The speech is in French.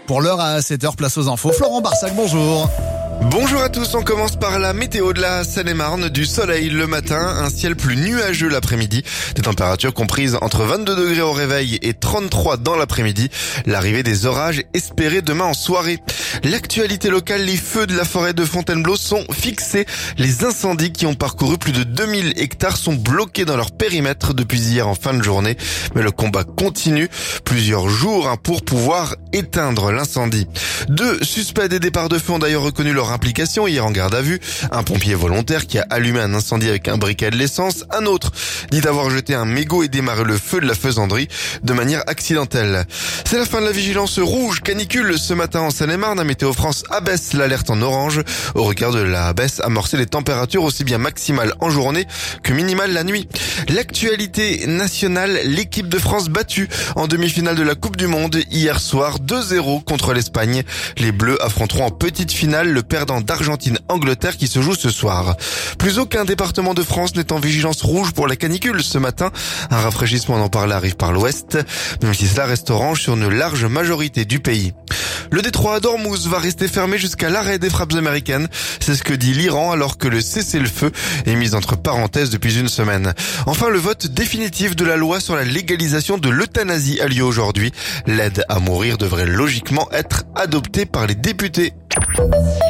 Pour l'heure à 7h, place aux infos. Florent Barsac, bonjour. Bonjour à tous, on commence par la météo de la Seine-et-Marne. Du soleil le matin, un ciel plus nuageux l'après-midi. Des températures comprises entre 22 degrés au réveil et 33 dans l'après-midi. L'arrivée des orages espérée demain en soirée. L'actualité locale, les feux de la forêt de Fontainebleau sont fixés. Les incendies qui ont parcouru plus de 2000 hectares sont bloqués dans leur périmètre depuis hier en fin de journée. Mais le combat continue. Plusieurs jours pour pouvoir éteindre l'incendie. 2 suspects des départs de feu ont d'ailleurs reconnu leur implication hier en garde à vue. Un pompier volontaire qui a allumé un incendie avec un briquet de l'essence. Un autre dit avoir jeté un mégot et démarré le feu de la faisanderie de manière accidentelle. C'est la fin de la vigilance rouge canicule ce matin en Seine-et-Marne. Météo France abaisse l'alerte en orange. Au regard de la baisse amorcée des températures aussi bien maximales en journée que minimales la nuit. L'actualité nationale, l'équipe de France battue en demi-finale de la Coupe du Monde hier soir 2-0 contre l'Espagne. Les Bleus affronteront en petite finale le perdant d'Argentine-Angleterre qui se joue ce soir. Plus aucun département de France n'est en vigilance rouge pour la canicule ce matin. Un rafraîchissement, on en parlait, arrive par l'ouest, même si cela reste orange sur une large majorité du pays. Le détroit d'Ormuz va rester fermé jusqu'à l'arrêt des frappes américaines. C'est ce que dit l'Iran alors que le cessez-le-feu est mis entre parenthèses depuis une semaine. Enfin, le vote définitif de la loi sur la légalisation de l'euthanasie a lieu aujourd'hui. L'aide à mourir devrait logiquement être adoptée par les députés.